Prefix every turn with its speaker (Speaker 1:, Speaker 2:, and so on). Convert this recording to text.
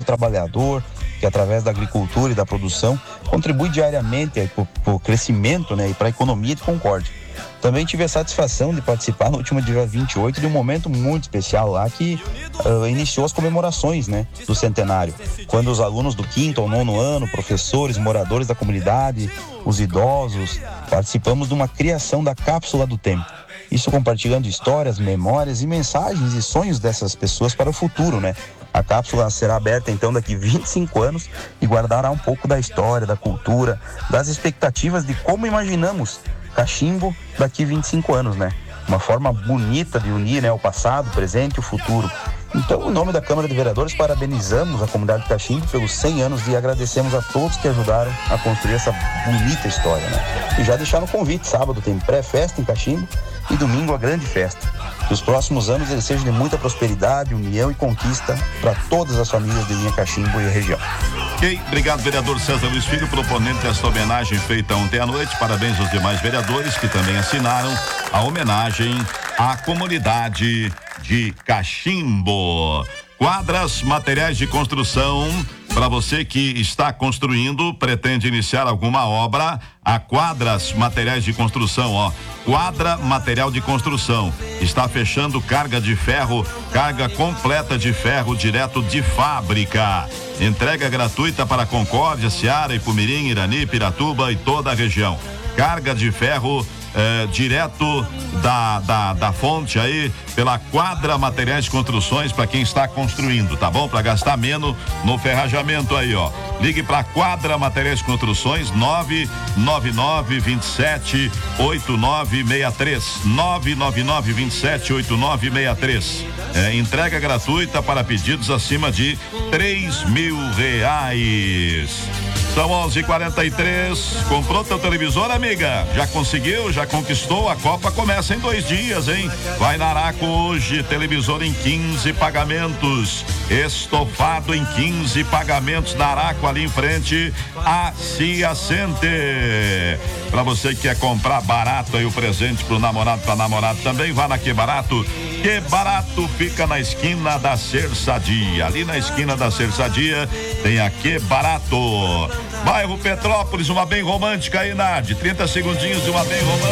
Speaker 1: trabalhador, que através da agricultura e da produção contribui diariamente para o crescimento, né, e para a economia de Concórdia. Também tive a satisfação de participar no último dia 28 de um momento muito especial lá que iniciou as comemorações, né, do centenário, quando os alunos do 5º ao 9º ano, professores, moradores da comunidade, os idosos, participamos de uma criação da cápsula do tempo. Isso compartilhando histórias, memórias e mensagens e sonhos dessas pessoas para o futuro, né? A cápsula será aberta então daqui 25 anos e guardará um pouco da história, da cultura, das expectativas de como imaginamos Cachimbo daqui 25 anos, né? Uma forma bonita de unir, né, o passado, o presente e o futuro. Então, em nome da Câmara de Vereadores, parabenizamos a comunidade de Cachimbo pelos 100 anos e agradecemos a todos que ajudaram a construir essa bonita história, né? E já deixaram o convite, sábado tem pré-festa em Cachimbo e domingo a grande festa. Que os próximos anos eles sejam de muita prosperidade, união e conquista para todas as famílias de linha Cachimbo e região.
Speaker 2: Ok, obrigado, vereador César Luiz Filho, proponente desta homenagem feita ontem à noite. Parabéns aos demais vereadores que também assinaram a homenagem à comunidade de Cachimbo. Quadras, materiais de construção. Para você que está construindo, pretende iniciar alguma obra, a Quadras Materiais de Construção, Quadra Material de Construção, está fechando carga de ferro, carga completa de ferro direto de fábrica. Entrega gratuita para Concórdia, Ceará, Ipumirim, Irani, Piratuba e toda a região. Carga de ferro direto da fonte aí, pela Quadra Materiais de Construções, para quem está construindo, tá bom? Para gastar menos no ferrajamento aí, Ligue para Quadra Materiais de Construções, 999278963, 999278963. Entrega gratuita para pedidos acima de R$3.000. São 11h43. Comprou teu televisor, amiga? Já conseguiu? Já conquistou? A Copa começa em 2 dias, hein? Vai na Araco hoje, televisor em 15 pagamentos, estofado em 15 pagamentos na Araco, ali em frente a Cia Center. Pra você que quer comprar barato aí o presente pro namorado, pra namorada também, vá na Que Barato. Que Barato fica na esquina da Cerçadia. Ali na esquina da Cerçadia tem a Que Barato. Bairro Petrópolis, uma bem romântica aí, Nadi. 30 segundinhos de uma bem romântica.